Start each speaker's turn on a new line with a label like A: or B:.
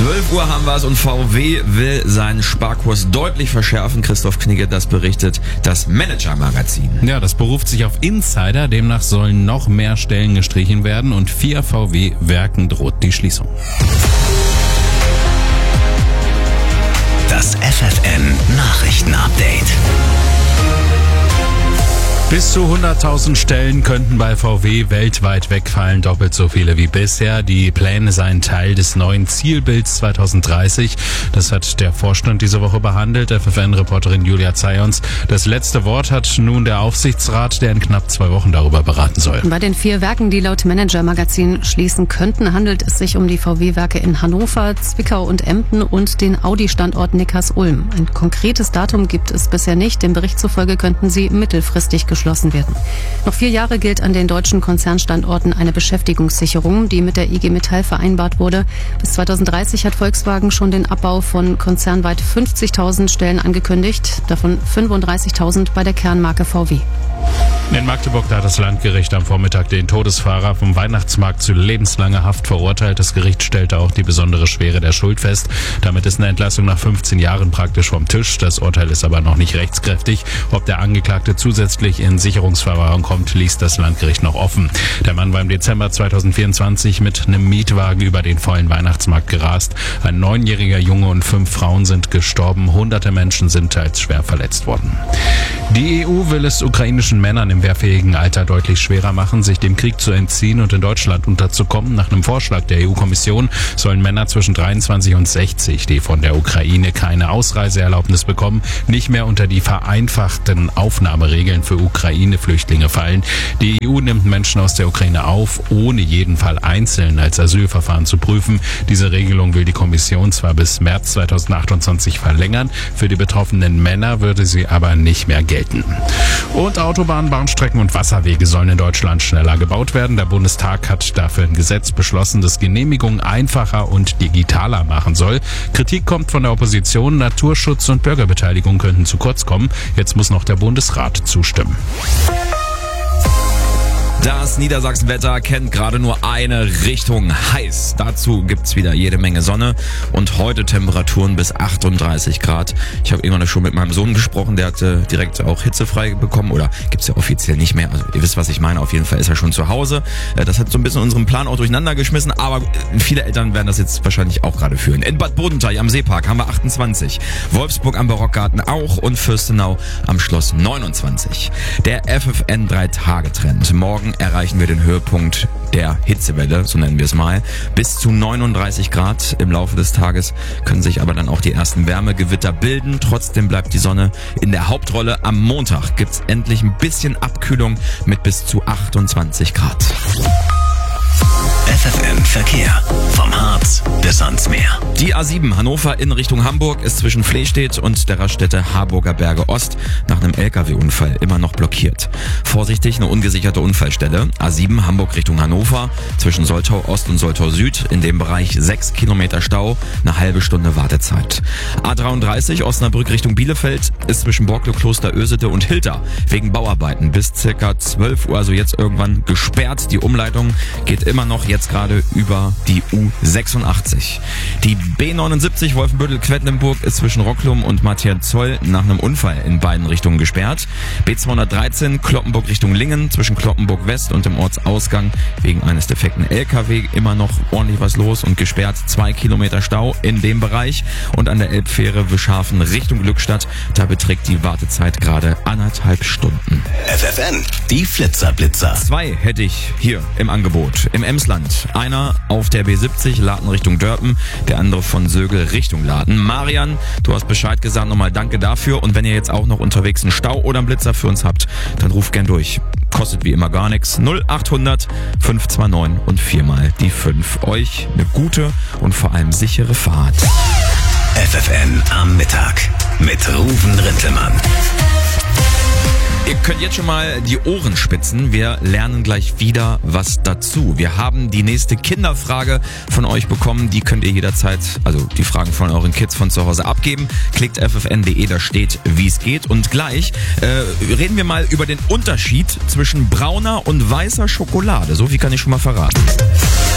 A: 12 Uhr haben wir es und VW will seinen Sparkurs deutlich verschärfen. Christoph Knigge, das berichtet das Manager-Magazin.
B: Ja, das beruft sich auf Insider. Demnach sollen noch mehr Stellen gestrichen werden und 4 VW-Werken droht die Schließung.
C: Das FFN-Nachrichten-Update.
B: Bis zu 100.000 Stellen könnten bei VW weltweit wegfallen, doppelt so viele wie bisher. Die Pläne seien Teil des neuen Zielbilds 2030. Das hat der Vorstand diese Woche behandelt. FFN-Reporterin Julia Zayons. Das letzte Wort hat nun der Aufsichtsrat, der in knapp 2 Wochen darüber beraten soll.
D: Bei den 4 Werken, die laut Manager-Magazin schließen könnten, handelt es sich um die VW-Werke in Hannover, Zwickau und Emden und den Audi-Standort Neckarsulm. Ein konkretes Datum gibt es bisher nicht. Dem Bericht zufolge könnten sie mittelfristig geschlossen werden. Noch 4 Jahre gilt an den deutschen Konzernstandorten eine Beschäftigungssicherung, die mit der IG Metall vereinbart wurde. Bis 2030 hat Volkswagen schon den Abbau von konzernweit 50.000 Stellen angekündigt, davon 35.000 bei der Kernmarke VW.
B: In Magdeburg hat das Landgericht am Vormittag den Todesfahrer vom Weihnachtsmarkt zu lebenslanger Haft verurteilt. Das Gericht stellte auch die besondere Schwere der Schuld fest. Damit ist eine Entlassung nach 15 Jahren praktisch vom Tisch. Das Urteil ist aber noch nicht rechtskräftig. Ob der Angeklagte zusätzlich in Sicherungsverwahrung kommt, ließ das Landgericht noch offen. Der Mann war im Dezember 2024 mit einem Mietwagen über den vollen Weihnachtsmarkt gerast. Ein 9-jähriger Junge und 5 Frauen sind gestorben. Hunderte Menschen sind teils schwer verletzt worden. Die EU will es ukrainischen Männern im wehrfähigen Alter deutlich schwerer machen, sich dem Krieg zu entziehen und in Deutschland unterzukommen. Nach einem Vorschlag der EU-Kommission sollen Männer zwischen 23 und 60, die von der Ukraine keine Ausreiseerlaubnis bekommen, nicht mehr unter die vereinfachten Aufnahmeregeln für Ukraine-Flüchtlinge fallen. Die EU nimmt Menschen aus der Ukraine auf, ohne jeden Fall einzeln als Asylverfahren zu prüfen. Diese Regelung will die Kommission zwar bis März 2028 verlängern, für die betroffenen Männer würde sie aber nicht mehr gelten. Und Autobahnen, Bahnstrecken und Wasserwege sollen in Deutschland schneller gebaut werden. Der Bundestag hat dafür ein Gesetz beschlossen, das Genehmigungen einfacher und digitaler machen soll. Kritik kommt von der Opposition. Naturschutz und Bürgerbeteiligung könnten zu kurz kommen. Jetzt muss noch der Bundesrat zustimmen.
A: Das Niedersachsenwetter kennt gerade nur eine Richtung: heiß. Dazu gibt's wieder jede Menge Sonne und heute Temperaturen bis 38 Grad. Ich habe irgendwann schon mit meinem Sohn gesprochen, der hatte direkt auch hitzefrei bekommen, oder gibt's ja offiziell nicht mehr. Also ihr wisst, was ich meine. Auf jeden Fall ist er schon zu Hause. Das hat so ein bisschen unseren Plan auch durcheinander geschmissen, aber viele Eltern werden das jetzt wahrscheinlich auch gerade fühlen. In Bad Bodenteich am Seepark haben wir 28, Wolfsburg am Barockgarten auch und Fürstenau am Schloss 29. Der FFN 3-Tage-Trend. Morgen erreichen wir den Höhepunkt der Hitzewelle, so nennen wir es mal. Bis zu 39 Grad im Laufe des Tages können sich aber dann auch die ersten Wärmegewitter bilden. Trotzdem bleibt die Sonne in der Hauptrolle. Am Montag gibt's endlich ein bisschen Abkühlung mit bis zu 28 Grad.
C: FFN Verkehr. Vom Harz bis ans Meer.
A: Die A7 Hannover in Richtung Hamburg ist zwischen Flehstedt und der Raststätte Harburger Berge Ost nach einem LKW-Unfall immer noch blockiert. Vorsichtig, eine ungesicherte Unfallstelle. A7 Hamburg Richtung Hannover zwischen Soltau Ost und Soltau Süd. In dem Bereich 6 Kilometer Stau, eine halbe Stunde Wartezeit. A33 Osnabrück Richtung Bielefeld ist zwischen Borglo, Kloster Ösete und Hilter wegen Bauarbeiten bis circa 12 Uhr, also jetzt irgendwann gesperrt. Die Umleitung geht immer noch jetzt gerade über die U86. Die B79 Wolfenbüttel-Quedlinburg ist zwischen Rocklum und Martinszoll nach einem Unfall in beiden Richtungen gesperrt. B213 Cloppenburg Richtung Lingen zwischen Cloppenburg West und dem Ortsausgang wegen eines defekten LKW immer noch ordentlich was los und gesperrt. 2 Kilometer Stau in dem Bereich. Und an der Elbfähre Wischhafen Richtung Glückstadt, da beträgt die Wartezeit gerade 1,5 Stunden.
C: FFN, die Flitzer-Blitzer.
A: 2 hätte ich hier im Angebot. Im Emsland. Einer auf der B70 Laden Richtung Dörpen, der andere von Sögel Richtung Laden. Marian, du hast Bescheid gesagt, nochmal danke dafür. Und wenn ihr jetzt auch noch unterwegs einen Stau oder einen Blitzer für uns habt, dann ruft gern durch. Kostet wie immer gar nichts. 0800 529 und 4 mal die 5. Euch eine gute und vor allem sichere Fahrt.
C: FFN am Mittag mit Ruven Rintelmann.
A: Ihr könnt jetzt schon mal die Ohren spitzen. Wir lernen gleich wieder was dazu. Wir haben die nächste Kinderfrage von euch bekommen. Die könnt ihr jederzeit, also die Fragen von euren Kids von zu Hause abgeben. Klickt ffn.de, da steht, wie es geht. Und gleich reden wir mal über den Unterschied zwischen brauner und weißer Schokolade. So viel kann ich schon mal verraten.